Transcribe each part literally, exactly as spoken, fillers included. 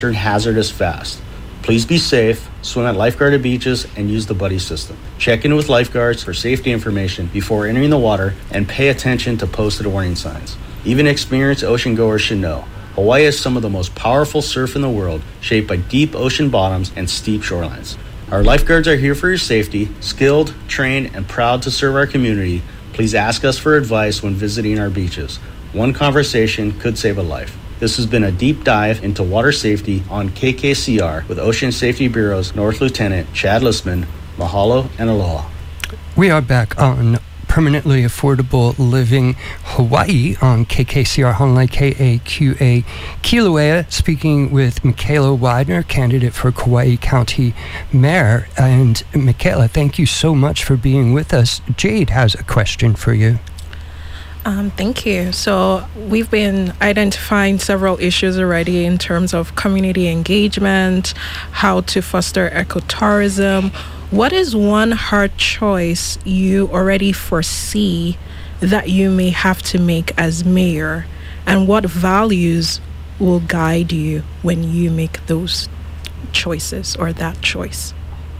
hazardous fast. Please be safe, swim at lifeguarded beaches, and use the buddy system. Check in with lifeguards for safety information before entering the water and pay attention to posted warning signs. Even experienced ocean goers should know Hawaii has some of the most powerful surf in the world, shaped by deep ocean bottoms and steep shorelines. Our lifeguards are here for your safety, skilled, trained, and proud to serve our community. Please ask us for advice when visiting our beaches. One conversation could save a life. This has been a deep dive into water safety on K K C R with Ocean Safety Bureau's North Lieutenant Chad Listman. Mahalo and aloha. We are back on Permanently Affordable Living Hawaii on K K C R Honolulu K A Q A Kilauea, speaking with Michaela Widener, candidate for Kauai County Mayor. And Michaela, thank you so much for being with us. Jade has a question for you. Um, thank you. So we've been identifying several issues already in terms of community engagement, how to foster ecotourism. What is one hard choice you already foresee that you may have to make as mayor? And what values will guide you when you make those choices or that choice?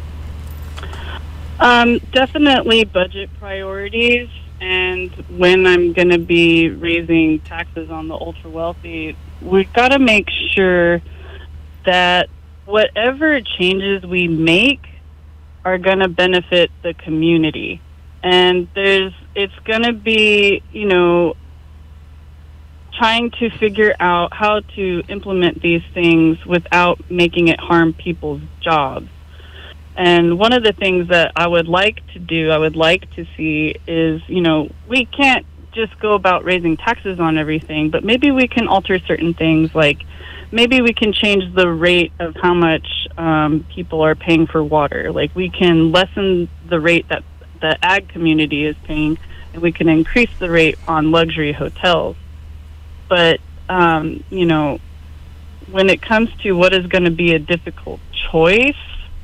Um, definitely budget priorities. And when I'm going to be raising taxes on the ultra wealthy, we've got to make sure that whatever changes we make are going to benefit the community. And there's, it's going to be, you know, trying to figure out how to implement these things without making it harm people's jobs. And one of the things that I would like to do, I would like to see is, you know, we can't just go about raising taxes on everything, but maybe we can alter certain things, like maybe we can change the rate of how much um, people are paying for water. Like we can lessen the rate that the ag community is paying, and we can increase the rate on luxury hotels. But, um, you know, when it comes to what is going to be a difficult choice,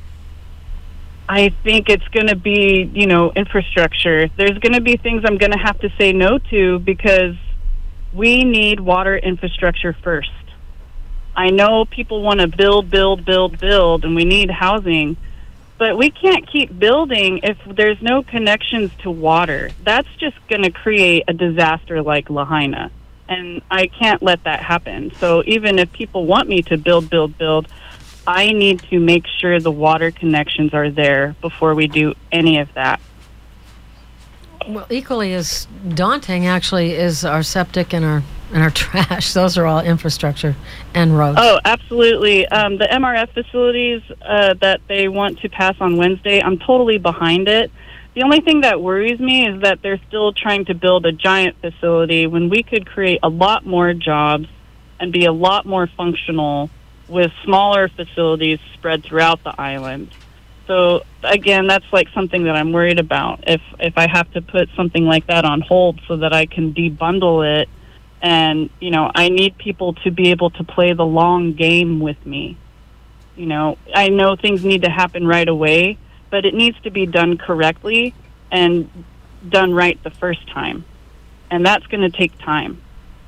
I think it's going to be, you know, infrastructure. There's going to be things I'm going to have to say no to because we need water infrastructure first. I know people want to build, build, build, build, and we need housing, but we can't keep building if there's no connections to water. That's just going to create a disaster like Lahaina, and I can't let that happen. So even if people want me to build, build, build, I need to make sure the water connections are there before we do any of that. Well, equally as daunting, actually, is our septic and our and our trash. Those are all infrastructure and roads. Oh, absolutely. Um, the M R F facilities uh, that they want to pass on Wednesday, I'm totally behind it. The only thing that worries me is that they're still trying to build a giant facility when we could create a lot more jobs and be a lot more functional with smaller facilities spread throughout the island. So again, that's like something that I'm worried about. If if I have to put something like that on hold so that I can debundle it, and you know, I need people to be able to play the long game with me. You know, I know things need to happen right away, but it needs to be done correctly and done right the first time. And that's going to take time.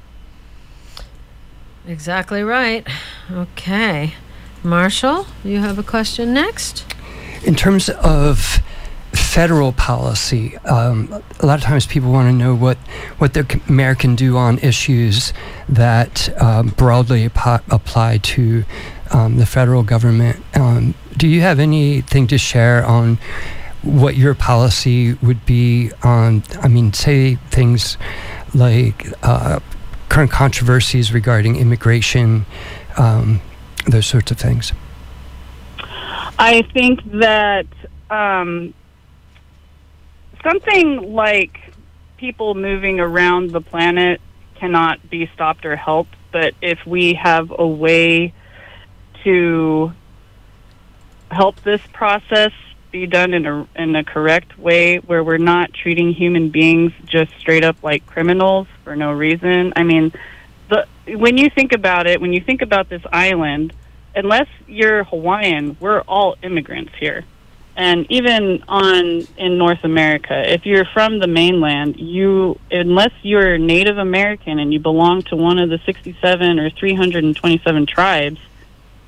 Exactly right. Okay. Marshall, you have a question next? In terms of federal policy, um, a lot of times people want to know what, what the mayor can do on issues that um, broadly ap- apply to um, the federal government. Um, do you have anything to share on what your policy would be on, I mean, say things like uh, current controversies regarding immigration, um, those sorts of things? I think that um, something like people moving around the planet cannot be stopped or helped, but if we have a way to help this process be done in a in a correct way where we're not treating human beings just straight up like criminals for no reason. I mean, the when you think about it, when you think about this island, unless you're Hawaiian, we're all immigrants here. And even on in North America, if you're from the mainland, you unless you're Native American and you belong to one of the sixty-seven or three hundred twenty-seven tribes,